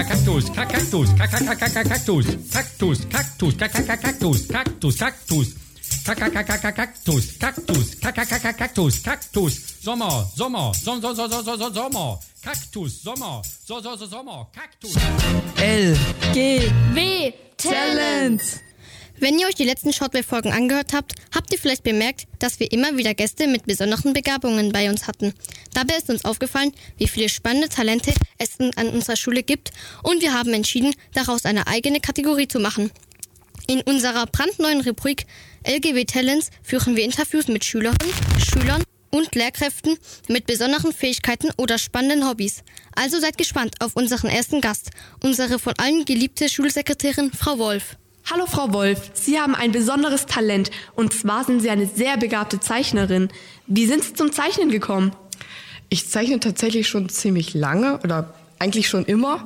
Kaktus, Kaktus, Kaktus, Kaktus, Kaktus, Kaktus, Kaktus, Kaktus. Kaktus, Kaktus, Kaktus, Kaktus, Sommer, Sommer, Sommer, Kaktus, Sommer, Sommer, Kaktus. L, G, W, Talent. Wenn ihr euch die letzten Shortwave-Folgen angehört habt, habt ihr vielleicht bemerkt, dass wir immer wieder Gäste mit besonderen Begabungen bei uns hatten. Dabei ist uns aufgefallen, wie viele spannende Talente es an unserer Schule gibt, und wir haben entschieden, daraus eine eigene Kategorie zu machen. In unserer brandneuen Rubrik LGW Talents führen wir Interviews mit Schülerinnen, Schülern und Lehrkräften mit besonderen Fähigkeiten oder spannenden Hobbys. Also seid gespannt auf unseren ersten Gast, unsere von allen geliebte Schulsekretärin Frau Wolf. Hallo Frau Wolf, Sie haben ein besonderes Talent und zwar sind Sie eine sehr begabte Zeichnerin. Wie sind Sie zum Zeichnen gekommen? Ich zeichne tatsächlich schon ziemlich lange oder eigentlich schon immer.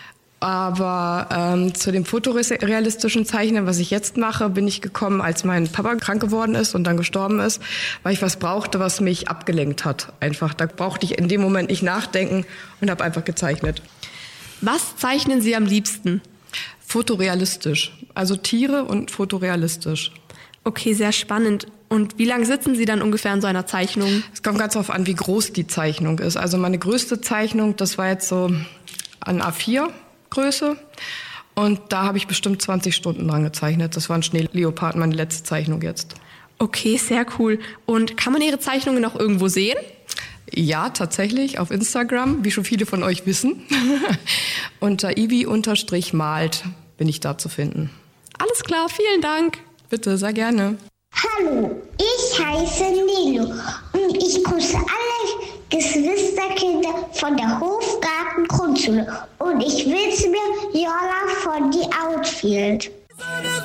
Aber zu dem fotorealistischen Zeichnen, was ich jetzt mache, bin ich gekommen, als mein Papa krank geworden ist und dann gestorben ist, weil ich was brauchte, was mich abgelenkt hat. Einfach, da brauchte ich in dem Moment nicht nachdenken und habe einfach gezeichnet. Was zeichnen Sie am liebsten? Fotorealistisch, also Tiere und fotorealistisch. Okay, sehr spannend. Und wie lange sitzen Sie dann ungefähr an so einer Zeichnung? Es kommt ganz darauf an, wie groß die Zeichnung ist. Also meine größte Zeichnung, das war jetzt so an A4-Größe. Und da habe ich bestimmt 20 Stunden dran gezeichnet. Das war ein Schneeleopard, meine letzte Zeichnung jetzt. Okay, sehr cool. Und kann man Ihre Zeichnungen auch irgendwo sehen? Ja, tatsächlich, auf Instagram, wie schon viele von euch wissen. Unter ivi_malt bin ich da zu finden. Alles klar, vielen Dank. Bitte, sehr gerne. Hallo, ich heiße Nilo und ich grüße alle Geschwisterkinder von der Hofgarten-Grundschule und ich wünsche mir Jola von die Outfield.